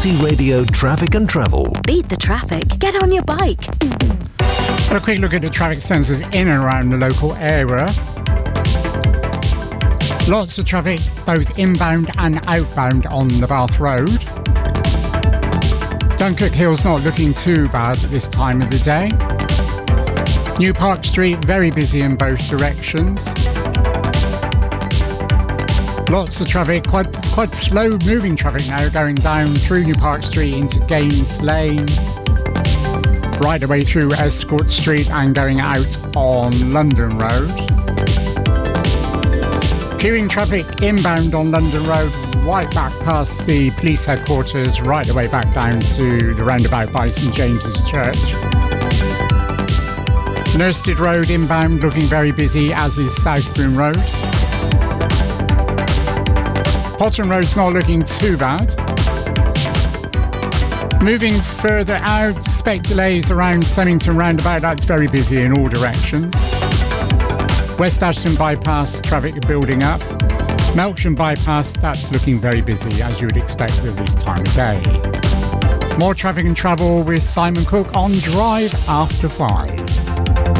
Community Radio Traffic and Travel. Beat the traffic. Get on your bike. A quick look at the traffic sensors in and around the local area. Lots of traffic, both inbound and outbound on the Bath Road. Dunkirk Hill's not looking too bad at this time of the day. New Park Street, very busy in both directions. Lots of traffic, quite slow moving traffic now, going down through New Park Street into Gaines Lane, right the way through Escort Street and going out on London Road. Queuing traffic inbound on London Road, right back past the police headquarters, right the way back down to the roundabout by St James's Church. Nurstead Road inbound looking very busy, as is Southbourne Road. Potton Road's not looking too bad. Moving further out, expect delays around Sennington roundabout, that's very busy in all directions. West Ashton bypass, traffic building up. Melksham bypass, that's looking very busy, as you would expect at this time of day. More traffic and travel with Simon Cook on Drive After 5.